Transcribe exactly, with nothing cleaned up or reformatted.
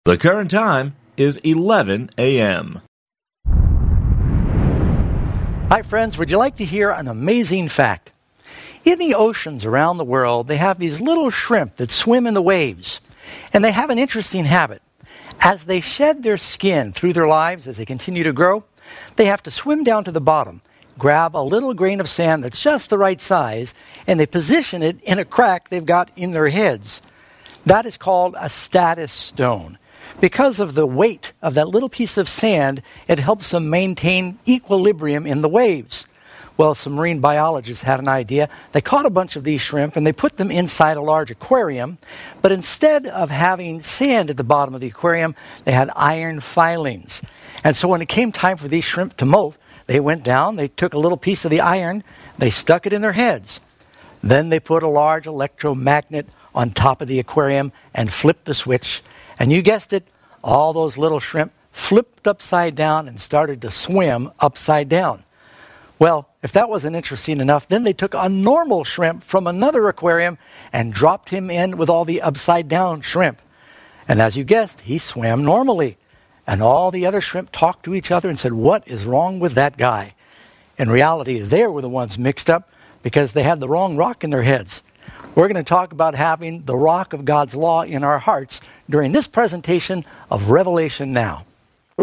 The current time is eleven a.m. Hi friends, would you like to hear an amazing fact? In the oceans around the world, they have these little shrimp that swim in the waves. And they have an interesting habit. As they shed their skin through their lives, as they continue to grow, they have to swim down to the bottom, grab a little grain of sand that's just the right size, and they position it in a crack they've got in their heads. That is called a status stone. Because of the weight of that little piece of sand, it helps them maintain equilibrium in the waves. Well, some marine biologists had an idea. They caught a bunch of these shrimp and they put them inside a large aquarium. But instead of having sand at the bottom of the aquarium, they had iron filings. And so when it came time for these shrimp to molt, they went down, they took a little piece of the iron, they stuck it in their heads. Then they put a large electromagnet on top of the aquarium and flipped the switch. And you guessed it, all those little shrimp flipped upside down and started to swim upside down. Well, if that wasn't interesting enough, then they took a normal shrimp from another aquarium and dropped him in with all the upside down shrimp. And as you guessed, he swam normally. And all the other shrimp talked to each other and said, "What is wrong with that guy?" In reality, they were the ones mixed up because they had the wrong rock in their heads. We're going to talk about having the rock of God's law in our hearts during this presentation of Revelation Now.